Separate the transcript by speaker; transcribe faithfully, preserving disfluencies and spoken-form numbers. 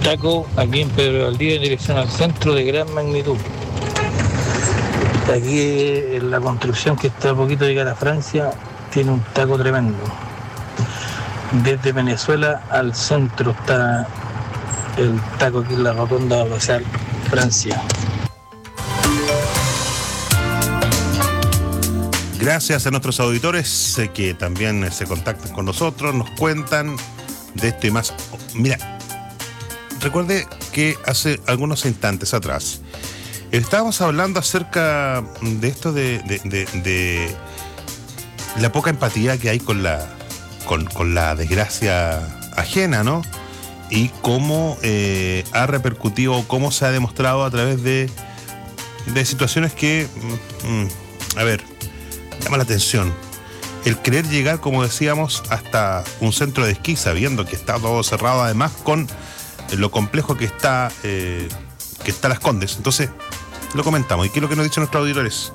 Speaker 1: taco aquí en Pedro Valdivia en dirección al centro de gran magnitud. Aquí en la construcción que está a poquito de llegar a Francia tiene un taco tremendo. Desde Venezuela al centro está el taco aquí en la rotonda Basal, Francia.
Speaker 2: Gracias a nuestros auditores eh, que también eh, se contactan con nosotros, nos cuentan de esto y más. Mira, recuerde que hace algunos instantes atrás estábamos hablando acerca de esto de, de, de, de la poca empatía que hay con la, con, con la desgracia ajena, ¿no? Y cómo eh, ha repercutido, cómo se ha demostrado a través de, de situaciones que, mm, a ver, llama la atención. El querer llegar, como decíamos, hasta un centro de esquí, sabiendo que está todo cerrado, además con lo complejo que está, eh, que está Las Condes. Entonces, lo comentamos. ¿Y qué es lo que nos dicen nuestros auditores?